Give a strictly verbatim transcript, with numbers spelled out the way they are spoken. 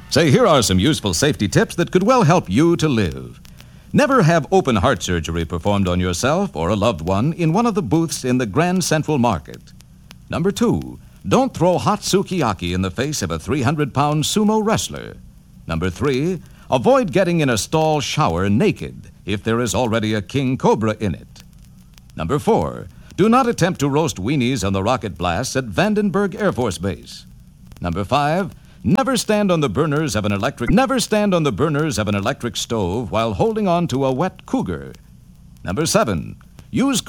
Say, here are some useful safety tips that could well help you to live. Never have open heart surgery performed on yourself or a loved one in one of the booths in the Grand Central Market. Number two, don't throw hot sukiyaki in the face of a three hundred pound sumo wrestler. Number three, avoid getting in a stall shower naked if there is already a king cobra in it. Number four, do not attempt to roast weenies on the rocket blasts at Vandenberg Air Force Base. Number five, never stand on the burners of an electric never stand on the burners of an electric stove while holding on to a wet cougar. Number seven, use